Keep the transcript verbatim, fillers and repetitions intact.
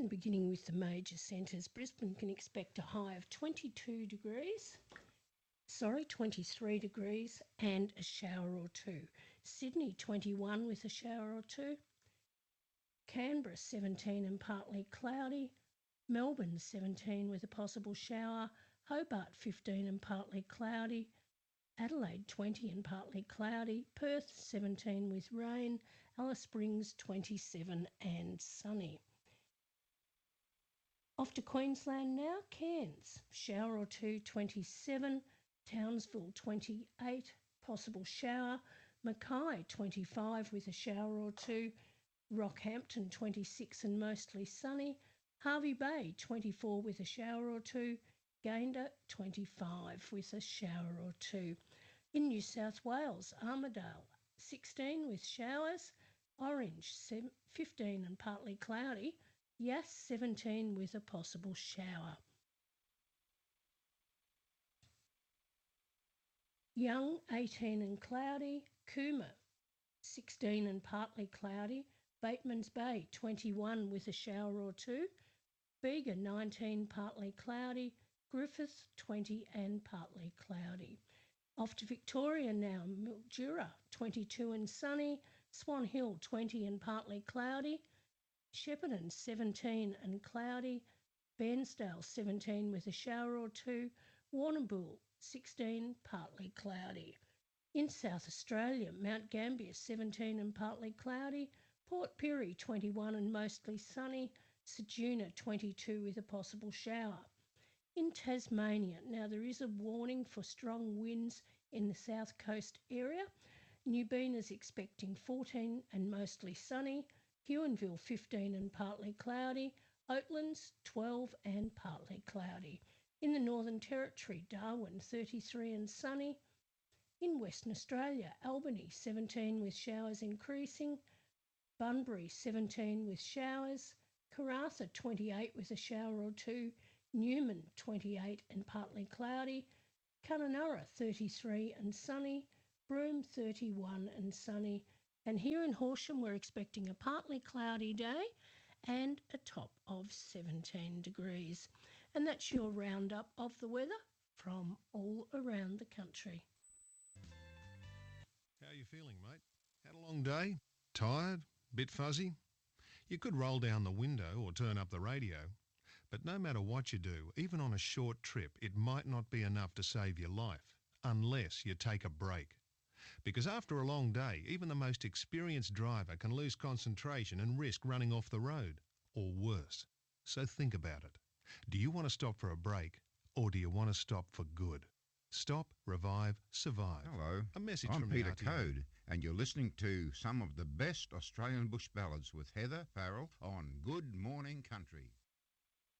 And beginning with the major centres, Brisbane can expect a high of twenty-two degrees, sorry, twenty-three degrees and a shower or two. Sydney, twenty-one with a shower or two. Canberra, seventeen and partly cloudy. Melbourne, seventeen with a possible shower. Hobart, fifteen and partly cloudy. Adelaide, twenty and partly cloudy. Perth, seventeen with rain. Alice Springs, twenty-seven and sunny. Off to Queensland now. Cairns, shower or two, twenty-seven. Townsville, twenty-eight, possible shower. Mackay, twenty-five with a shower or two. Rockhampton, twenty-six and mostly sunny. Hervey Bay, twenty-four with a shower or two. Gayndah, twenty-five with a shower or two. In New South Wales, Armidale, sixteen with showers. Orange, fifteen and partly cloudy. Yass, seventeen with a possible shower. Young, eighteen and cloudy. Cooma, sixteen and partly cloudy. Batemans Bay, twenty-one with a shower or two. Bega, nineteen, partly cloudy. Griffith, twenty and partly cloudy. Off to Victoria now. Mildura, twenty-two and sunny. Swan Hill, twenty and partly cloudy. Shepparton, seventeen and cloudy. Bairnsdale, seventeen with a shower or two. Warrnambool, sixteen, partly cloudy. In South Australia, Mount Gambier, seventeen and partly cloudy. Port Pirie, twenty-one and mostly sunny. Ceduna, twenty-two with a possible shower. In Tasmania, now there is a warning for strong winds in the south coast area. Newbeen is expecting fourteen and mostly sunny. Huonville, fifteen and partly cloudy. Oatlands, twelve and partly cloudy. In the Northern Territory, Darwin, thirty-three and sunny. In Western Australia, Albany, seventeen with showers increasing. Bunbury, seventeen with showers. Karratha, twenty-eight with a shower or two. Newman, twenty-eight and partly cloudy. Kununurra, thirty-three and sunny. Broome, thirty-one and sunny. And here in Horsham, we're expecting a partly cloudy day and a top of seventeen degrees. And that's your roundup of the weather from all around the country. How are you feeling, mate? Had a long day? Tired? Bit fuzzy? You could roll down the window or turn up the radio. But no matter what you do, even on a short trip, it might not be enough to save your life, unless you take a break. Because after a long day, even the most experienced driver can lose concentration and risk running off the road, or worse. So think about it. Do you want to stop for a break, or do you want to stop for good? Stop, revive, survive. Hello, a message I'm from Peter the R T A. Code, and you're listening to some of the best Australian bush ballads with Heather Farrell on Good Morning Country.